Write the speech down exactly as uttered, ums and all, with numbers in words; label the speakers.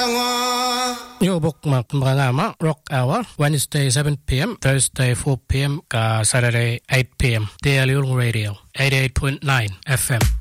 Speaker 1: Yo bookmark mga Rock Hour, Wednesday seven p.m, Thursday four p.m, ka Saturday eight p.m. Daily Radio, eighty-eight point nine F M.